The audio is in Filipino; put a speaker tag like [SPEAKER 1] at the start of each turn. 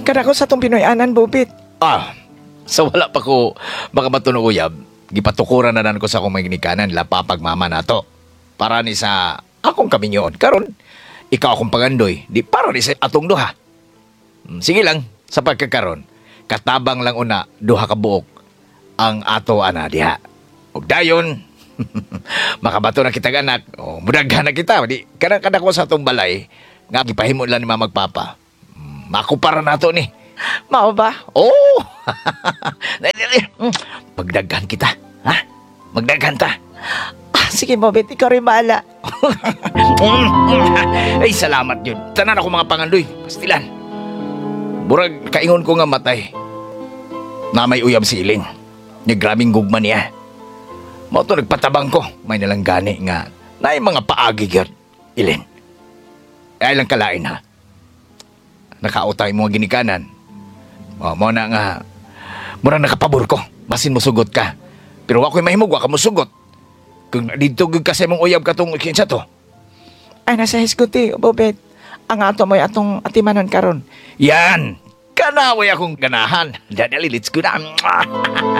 [SPEAKER 1] Kada ko sa tong Pinoy-anan, Bobet.
[SPEAKER 2] So wala pa ko baka matunog uyab, gipatukuran na nan ko sa akong mga ginikanan la papagmama nato. Para ni sa akong kaminyoon. Karon, ikaw akong pagandoy, di para ni sa atong duha. Sige lang, sa pagkakaron, katabang lang una, duha ka buok ang ato ana diha. Ug dayon, makabato na kitag anak, o mudaghan na kita, di kada ko sa atong balay, nga gipahimo lang ni Mama Magpapa. Makupara nato ni.
[SPEAKER 1] Mao ba?
[SPEAKER 2] Oh! Magdaghan kita, ha? Magdaghan ta.
[SPEAKER 1] Sige, Bobet, ikaw rin bahala.
[SPEAKER 2] Ay, salamat yun. Tanan ako mga pangandoy. Pastilan. Burag, kaingon ko nga matay. Na may uyab si Iling. Ni grabing gugma niya. Mao to nagpatabang ko. May nalang gani nga. Na mga paagi yun. Iling. Ay lang kalain ha. Nakautay mga ginikanan. Mo na nga. Murang nakapabor ko. Basin mo sugot ka. Pero ako'y mahimog, waka mo sugot. Kung dito kasi mong uyab ka tong kinsa to.
[SPEAKER 1] Ay, nasa hisguti, Bobet. Ang ato mo'y atong atimanon karon.
[SPEAKER 2] Yan! Kanaway akong ganahan. Dali, let's go na.